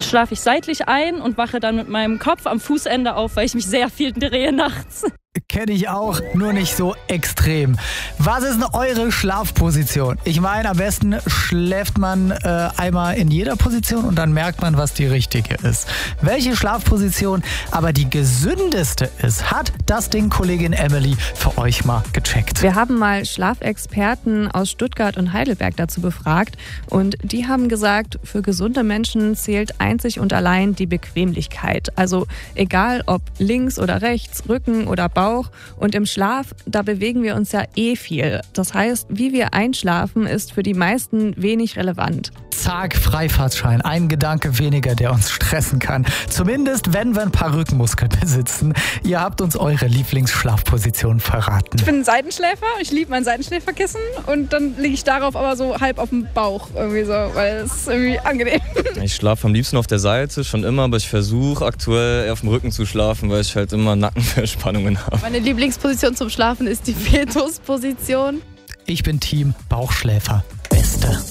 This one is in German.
schlafe ich seitlich ein und wache dann mit meinem Kopf am Fußende auf, weil ich mich sehr viel drehe nachts. Kenne ich auch, nur nicht so extrem. Was ist denn eure Schlafposition? Ich meine, am besten schläft man einmal in jeder Position und dann merkt man, was die richtige ist. Welche Schlafposition aber die gesündeste ist, hat das Ding Kollegin Emily für euch mal gecheckt. Wir haben mal Schlafexperten aus Stuttgart und Heidelberg dazu befragt und die haben gesagt, für gesunde Menschen zählt einzig und allein die Bequemlichkeit. Also egal ob links oder rechts, Rücken oder Bauch. Und im Schlaf, da bewegen wir uns ja viel. Das heißt, wie wir einschlafen, ist für die meisten wenig relevant. Zack, Freifahrtschein. Ein Gedanke weniger, der uns stressen kann. Zumindest, wenn wir ein paar Rückenmuskeln besitzen. Ihr habt uns eure Lieblingsschlafposition verraten. Ich bin ein Seitenschläfer. Ich liebe mein Seitenschläferkissen. Und dann liege ich darauf aber so halb auf dem Bauch irgendwie so, weil es ist irgendwie angenehm. Ich schlafe am liebsten auf der Seite, schon immer, aber ich versuche aktuell eher auf dem Rücken zu schlafen, weil ich halt immer Nackenverspannungen habe. Meine Lieblingsposition zum Schlafen ist die Fetusposition. Ich bin Team Bauchschläfer. Beste.